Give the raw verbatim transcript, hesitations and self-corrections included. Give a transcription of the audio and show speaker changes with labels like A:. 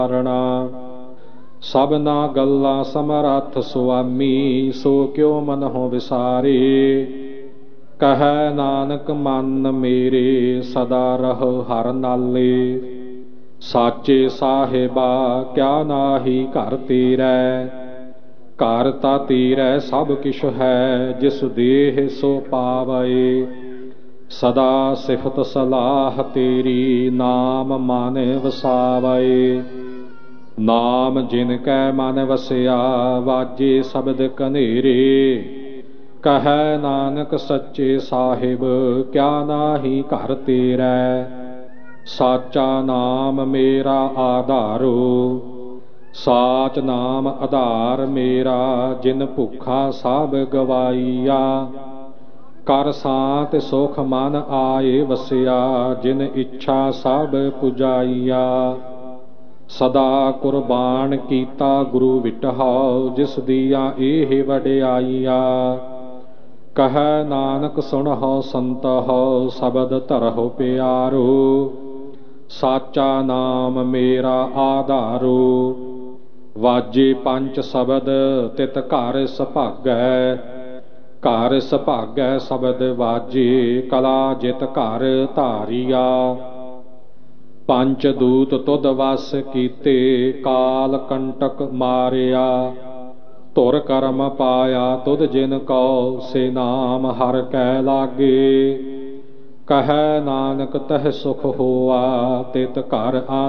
A: ਸਭਨਾ ਗੱਲਾਂ ਸਮਰੱਥ ਸੁਆਮੀ, ਸੋ ਕਿਉ ਮਨਹੁ ਵਿਸਾਰੇ। ਕਹੈ ਨਾਨਕ ਮਨ ਮੇਰੇ, ਸਦਾ ਰਹੋ ਹਰਿ ਨਾਲੇ। ਸਾਚੇ ਸਾਹਿਬਾ ਕਿਆ ਨਾਹੀ ਘਰ ਤੇਰੈ, ਘਰ ਤਾ ਤੇਰੈ ਸਭ ਕਿਛੁ ਹੈ, ਜਿਸ ਦੇਹ ਸੋ ਪਾਵੈ। ਸਦਾ ਸਿਫਤ ਸਲਾਹ ਤੇਰੀ, ਨਾਮ ਮਨ ਵਸਾਵੈ। ਨਾਮ ਜਿਨ ਕੈ ਮਨ ਵਸਿਆ, ਵਾਜੇ ਸ਼ਬਦ ਕਨੇਰੇ। ਕਹੈ ਨਾਨਕ ਸੱਚੇ ਸਾਹਿਬ, ਕਿਆ ਨਾਹੀ ਘਰ ਤੇਰੈ। ਸਾਚਾ ਨਾਮ ਮੇਰਾ ਆਧਾਰੋ, ਸਾਚ ਨਾਮ ਆਧਾਰ ਮੇਰਾ। ਜਿਨ ਭੁੱਖਾ ਸਭ ਗਵਾਈਆ, ਕਰ ਸਾਤ ਸੁਖ ਮਨ ਆਏ ਵਸਿਆ। ਜਿਨ ਇੱਛਾ ਸਭ ਪੁਜਾਈਆ, ਸਦਾ ਕੁਰਬਾਨ ਕੀਤਾ ਗੁਰੂ ਵਿਟਹੁ। ਜਿਸ ਦੀਆਂ ਇਹ ਵਡਿਆਈਆ, ਕਹੈ ਨਾਨਕ ਸੁਣਹੁ ਸੰਤਹੁ। ਸ਼ਬਦ ਧਰਹੁ ਪਿਆਰੋ, ਸਾਚਾ ਨਾਮ ਮੇਰਾ ਆਧਾਰੋ। ਵਾਜੇ ਪੰਚ ਸ਼ਬਦ ਤਿਤ ਘਰ ਸੁਭਾਗੈ, ਘਰ ਸੁਭਾਗੈ ਸ਼ਬਦ ਵਾਜੇ। ਕਲਾ ਜਿਤ ਘਰ ਧਾਰੀਆ, ਪੰਚ ਦੂਤ ਤੁਧ ਵਸ ਕੀਤੇ। ਕਾਲ ਕੰਟਕ ਮਾਰਿਆ, ਧੁਰ ਕਰਮ ਪਾਇਆ ਤੁਧ ਜਿਨ ਕਉ। ਸੇ ਨਾਮ ਹਰਿ ਕੈ ਲਾਗੇ, ਕਹੈ ਨਾਨਕ ਤਹ ਸੁਖ ਹੋਆ। ਤਿਤ ਘਰ